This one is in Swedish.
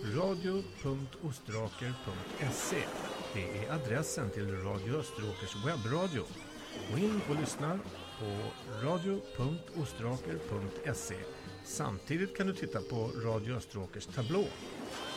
radio.ostraker.se. Det är adressen till Radio Österåkers webbradio. Gå in och lyssna på radio.ostraker.se. Samtidigt kan du titta på Radio Österåkers tablå.